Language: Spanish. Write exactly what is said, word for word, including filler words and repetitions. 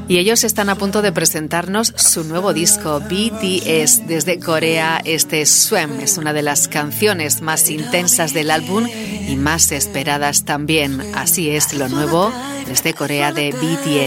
Y ellos están a punto de presentarnos su nuevo disco, B T S. Desde Corea, este Swim es una de las canciones más intensas del álbum y más esperadas también. Así es lo nuevo desde Corea de B T S.